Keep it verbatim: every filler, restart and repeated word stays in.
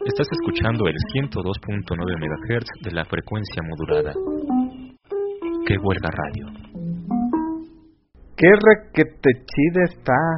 Estás escuchando el ciento dos punto nueve megahertz de la frecuencia modulada. ¡Qué huelga radio! ¡Qué requete chida está!